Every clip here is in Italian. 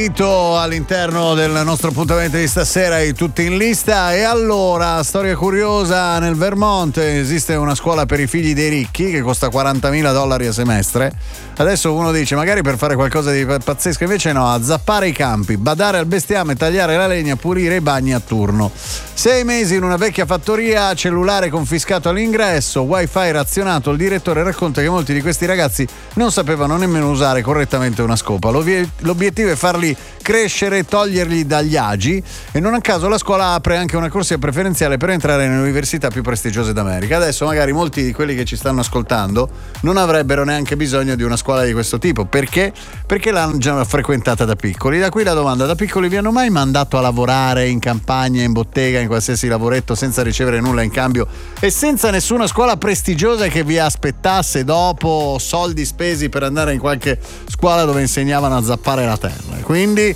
All'interno del nostro appuntamento di stasera i tutti in lista. E allora, storia curiosa: nel Vermont esiste una scuola per i figli dei ricchi che costa $40.000 a semestre. Adesso uno dice magari per fare qualcosa di pazzesco, invece no, a zappare i campi, badare al bestiame, tagliare la legna, pulire i bagni a turno. 6 mesi in una vecchia fattoria, cellulare confiscato all'ingresso, wifi razionato. Il direttore racconta che molti di questi ragazzi non sapevano nemmeno usare correttamente una scopa. L'obiettivo è farli crescere, toglierli dagli agi, e non a caso la scuola apre anche una corsia preferenziale per entrare nelle università più prestigiose d'America. Adesso magari molti di quelli che ci stanno ascoltando non avrebbero neanche bisogno di una scuola di questo tipo. Perché? Perché l'hanno già frequentata da piccoli. Da qui la domanda: da piccoli vi hanno mai mandato a lavorare in campagna, in bottega, in qualsiasi lavoretto senza ricevere nulla in cambio e senza nessuna scuola prestigiosa che vi aspettasse dopo soldi spesi per andare in qualche scuola dove insegnavano a zappare la terra? Quindi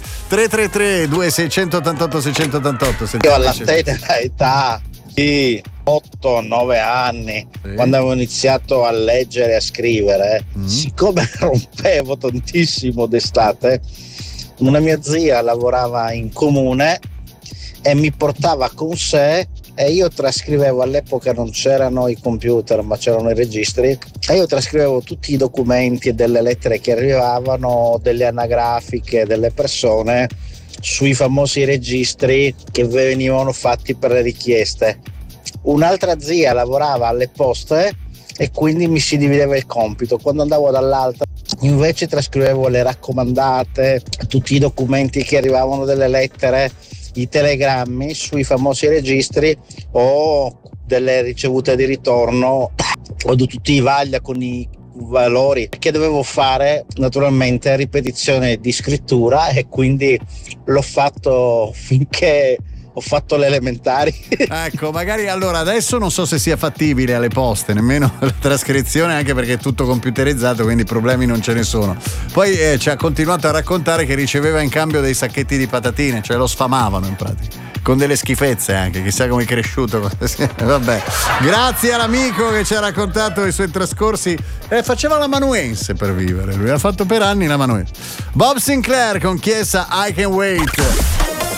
333 2688 688. Io alla tenera età di 8-9 anni, quando avevo iniziato a leggere e a scrivere, siccome rompevo tantissimo d'estate, una mia zia lavorava in comune e mi portava con sé, e io trascrivevo, all'epoca non c'erano i computer ma c'erano i registri, e io trascrivevo tutti i documenti e delle lettere che arrivavano, delle anagrafiche delle persone, sui famosi registri che venivano fatti per le richieste. Un'altra zia lavorava alle poste e quindi mi si divideva il compito. Quando andavo dall'altra invece trascrivevo le raccomandate, tutti i documenti che arrivavano, delle lettere, i telegrammi sui famosi registri, o delle ricevute di ritorno, o di tutti i vaglia con i valori che dovevo fare, naturalmente ripetizione di scrittura, e quindi l'ho fatto finché ho fatto le elementari. Ecco, magari allora adesso non so se sia fattibile alle poste nemmeno la trascrizione, anche perché è tutto computerizzato, quindi problemi non ce ne sono. Poi ci ha continuato a raccontare che riceveva in cambio dei sacchetti di patatine, cioè lo sfamavano in pratica, con delle schifezze anche, chissà come è cresciuto. Vabbè, grazie all'amico che ci ha raccontato i suoi trascorsi. Faceva l'amanuense per vivere, lui ha fatto per anni l'amanuense. Bob Sinclair con Chiesa, I Can Wait.